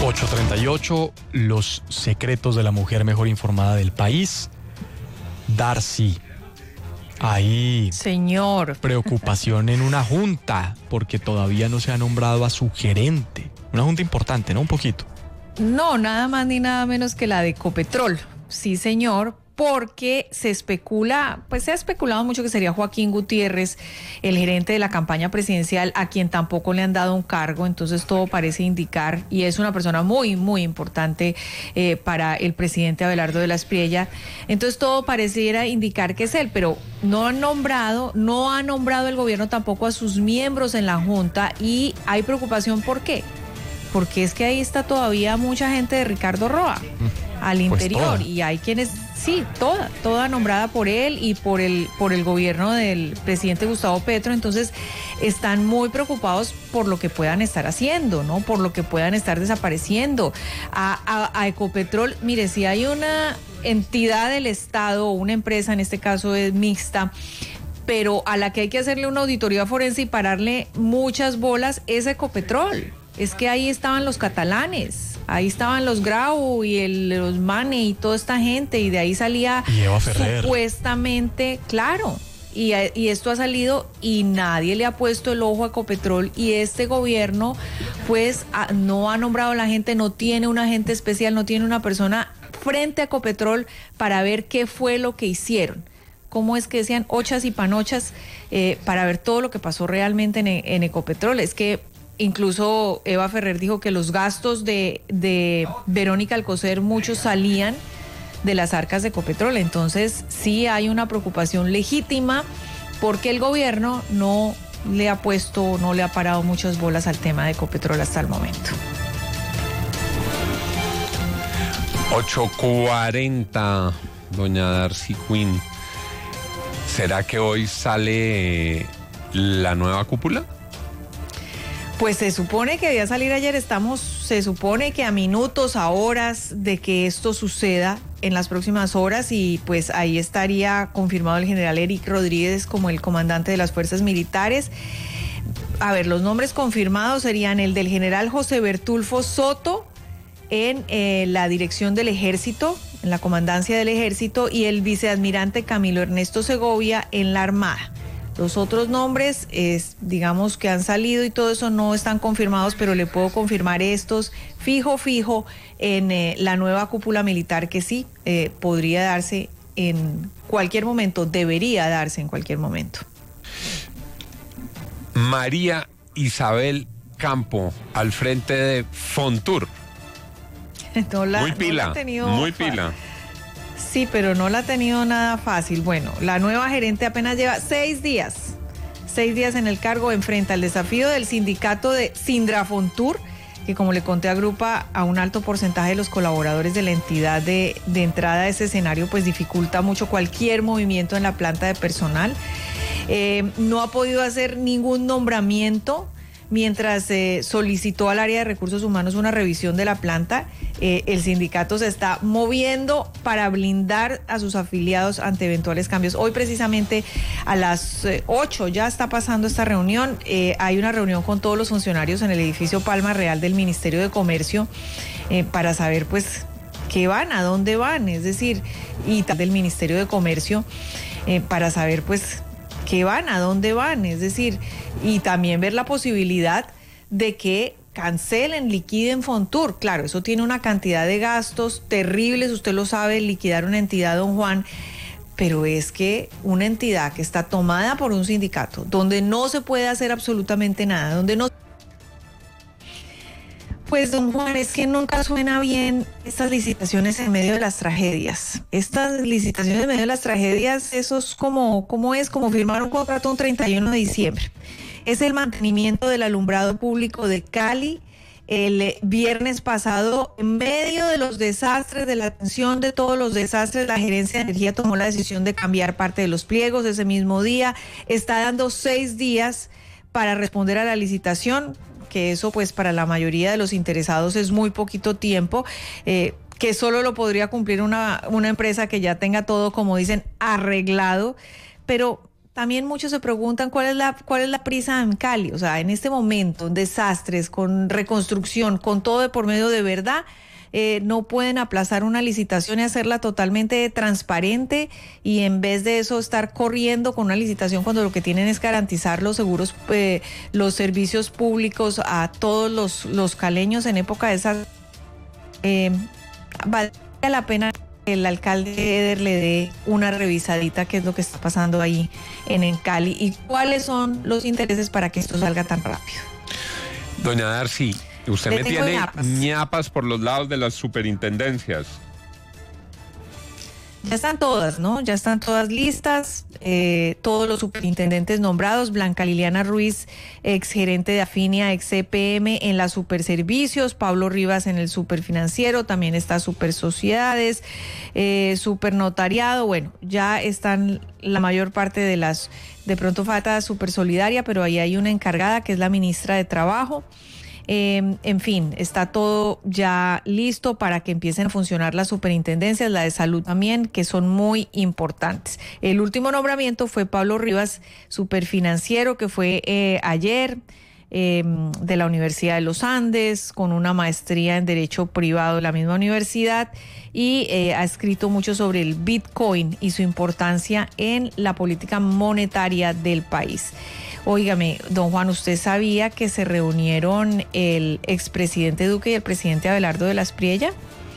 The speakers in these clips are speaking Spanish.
8:38, los secretos de la mujer mejor informada del país. Darcy, ahí, señor, preocupación en una junta, porque todavía no se ha nombrado a su gerente. Una junta importante, ¿no? Un poquito. No, nada más ni nada menos que la de Ecopetrol. Sí, señor, porque se ha especulado mucho que sería Joaquín Gutiérrez, el gerente de la campaña presidencial, a quien tampoco le han dado un cargo. Entonces todo parece indicar, y es una persona muy, muy importante para el presidente Abelardo de la Espriella. Entonces todo pareciera indicar que es él, pero no ha nombrado el gobierno tampoco a sus miembros en la Junta, y hay preocupación. ¿Por qué? Porque es que ahí está todavía mucha gente de Ricardo Roa al interior, pues y hay quienes, sí, toda nombrada por él y por el gobierno del presidente Gustavo Petro. Entonces están muy preocupados por lo que puedan estar haciendo, ¿no? Por lo que puedan estar desapareciendo. A Ecopetrol, mire, si hay una entidad del Estado, una empresa, en este caso es mixta, pero a la que hay que hacerle una auditoría forense y pararle muchas bolas, es Ecopetrol. Es que ahí estaban los catalanes, ahí estaban los Grau y los Mane y toda esta gente, y de ahí salía supuestamente, claro, y esto ha salido y nadie le ha puesto el ojo a Ecopetrol, y este gobierno pues no ha nombrado a la gente, no tiene un agente especial, no tiene una persona frente a Ecopetrol para ver qué fue lo que hicieron. Cómo es que decían ochas y panochas para ver todo lo que pasó realmente en Ecopetrol. Es que incluso Eva Ferrer dijo que los gastos de Verónica Alcocer, muchos salían de las arcas de Ecopetrol. Entonces sí hay una preocupación legítima porque el gobierno no le ha parado muchas bolas al tema de Ecopetrol hasta el momento. 8:40, doña Darcy Quinn. ¿Será que hoy sale la nueva cúpula? Pues se supone que debía salir ayer. Se supone que a minutos, a horas de que esto suceda en las próximas horas, y pues ahí estaría confirmado el general Eric Rodríguez como el comandante de las fuerzas militares. A ver, los nombres confirmados serían el del general José Bertulfo Soto en la dirección del ejército, en la comandancia del ejército, y el viceadmirante Camilo Ernesto Segovia en la Armada. Los otros nombres, digamos, que han salido y todo eso no están confirmados, pero le puedo confirmar estos fijo en la nueva cúpula militar, que sí podría darse en cualquier momento, debería darse en cualquier momento. María Isabel Campo, al frente de Fontur. Muy pila. Sí, pero no la ha tenido nada fácil. Bueno, la nueva gerente apenas lleva 6 días en el cargo, enfrenta el desafío del sindicato de Sindrafontur, que, como le conté, agrupa a un alto porcentaje de los colaboradores de la entidad. De entrada a ese escenario, pues dificulta mucho cualquier movimiento en la planta de personal. No ha podido hacer ningún nombramiento mientras solicitó al área de recursos humanos una revisión de la planta. El sindicato se está moviendo para blindar a sus afiliados ante eventuales cambios. Hoy precisamente a las 8 ya está pasando esta reunión. Hay una reunión con todos los funcionarios en el edificio Palma Real del Ministerio de Comercio para saber pues qué van, a dónde van, es decir, y del Ministerio de Comercio para saber pues qué van, a dónde van, es decir, y también ver la posibilidad de que cancelen, liquiden Fontur. Claro, eso tiene una cantidad de gastos terribles, usted lo sabe, liquidar una entidad, don Juan, pero es que una entidad que está tomada por un sindicato, donde no se puede hacer absolutamente nada, donde no... Pues, don Juan, es que nunca suena bien estas licitaciones en medio de las tragedias. Estas licitaciones en medio de las tragedias, eso es como firmar un contrato un 31 de diciembre. Es el mantenimiento del alumbrado público de Cali. El viernes pasado, en medio de los desastres, de la atención de todos los desastres, la Gerencia de Energía tomó la decisión de cambiar parte de los pliegos ese mismo día. Está dando 6 días para responder a la licitación, que eso pues para la mayoría de los interesados es muy poquito tiempo, que solo lo podría cumplir una empresa que ya tenga todo, como dicen, arreglado. Pero también muchos se preguntan cuál es la prisa en Cali. O sea, en este momento, desastres, con reconstrucción, con todo de por medio de verdad, no pueden aplazar una licitación y hacerla totalmente transparente, y en vez de eso estar corriendo con una licitación cuando lo que tienen es garantizar los seguros, los servicios públicos a todos los caleños en época de esa. Vale la pena que el alcalde Eder le dé una revisadita qué es lo que está pasando ahí en Cali y cuáles son los intereses para que esto salga tan rápido. Doña Darcy, usted me tiene ñapas por los lados de las superintendencias. Ya están todas, ¿no? Ya están todas listas, todos los superintendentes nombrados. Blanca Liliana Ruiz, exgerente de Afinia, ex CPM en las Superservicios, Pablo Rivas en el Superfinanciero, también está Supersociedades, Supernotariado. Bueno, ya están la mayor parte de las, de pronto falta Supersolidaria, pero ahí hay una encargada que es la ministra de Trabajo. En fin, está todo ya listo para que empiecen a funcionar las superintendencias, la de salud también, que son muy importantes. El último nombramiento fue Pablo Rivas, Superfinanciero, que fue ayer, de la Universidad de los Andes, con una maestría en Derecho Privado de la misma universidad, y ha escrito mucho sobre el Bitcoin y su importancia en la política monetaria del país. Óigame, don Juan, ¿usted sabía que se reunieron el expresidente Duque y el presidente Abelardo de la Espriella?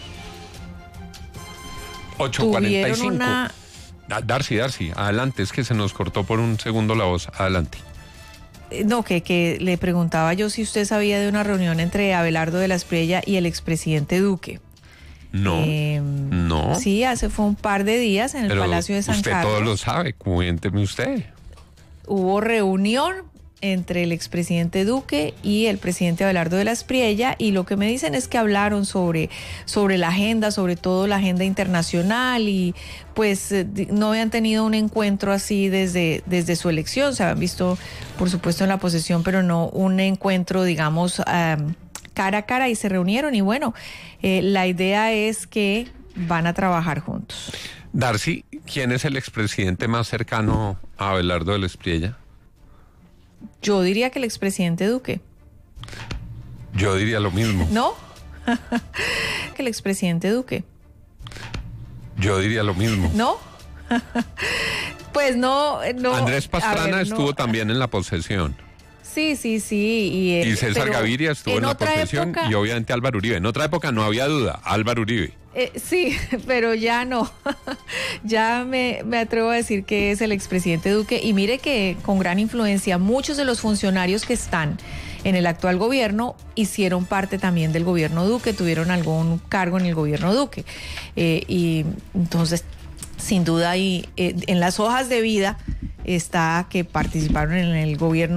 8:45. Darcy, adelante, es que se nos cortó por un segundo la voz, adelante. No, que le preguntaba yo si usted sabía de una reunión entre Abelardo de la Espriella y el expresidente Duque. No, no. Sí, fue un par de días en el Palacio de San Carlos. Usted todo lo sabe, cuénteme usted. Hubo reunión entre el expresidente Duque y el presidente Abelardo de la Espriella, y lo que me dicen es que hablaron sobre la agenda, sobre todo la agenda internacional, y pues no habían tenido un encuentro así desde su elección. Se habían visto, por supuesto, en la posesión, pero no un encuentro, digamos, cara a cara, y se reunieron, y bueno, la idea es que van a trabajar juntos. Darcy, ¿quién es el expresidente más cercano a Abelardo de la Espriella? Yo diría que el expresidente Duque. Yo diría lo mismo. ¿No? Que el expresidente Duque. Yo diría lo mismo. ¿No? Pues no. Andrés Pastrana estuvo también en la posesión. Sí. Y César Gaviria estuvo en la posesión, y obviamente Álvaro Uribe. En otra época no había duda, Álvaro Uribe. Sí, pero ya no. Ya me atrevo a decir que es el expresidente Duque, y mire que con gran influencia muchos de los funcionarios que están en el actual gobierno hicieron parte también del gobierno Duque, tuvieron algún cargo en el gobierno Duque. Y entonces, sin duda, en las hojas de vida está que participaron en el gobierno